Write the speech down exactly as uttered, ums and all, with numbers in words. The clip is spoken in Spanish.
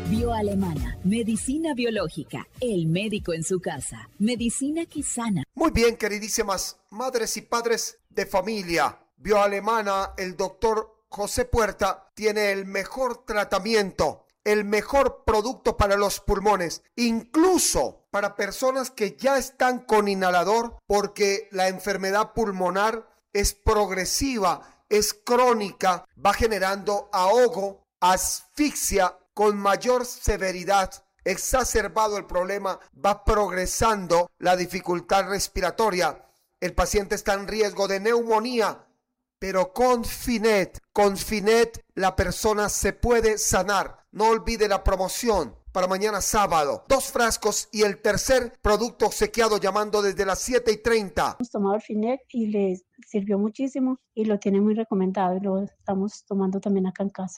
Bioalemana, medicina biológica, el médico en su casa, medicina que sana. Muy bien, queridísimas madres y padres de familia. Bioalemana, el doctor José Puerta tiene el mejor tratamiento, el mejor producto para los pulmones, incluso para personas que ya están con inhalador, porque la enfermedad pulmonar es progresiva, es crónica, va generando ahogo, asfixia con mayor severidad. Exacerbado el problema, va progresando la dificultad respiratoria. El paciente está en riesgo de neumonía, pero con Finet, con Finet la persona se puede sanar. No olvide la promoción para mañana sábado. Dos frascos y el tercer producto obsequiado llamando desde las siete y treinta. Hemos tomado el Finet y les sirvió muchísimo y lo tiene muy recomendado y lo estamos tomando también acá en casa.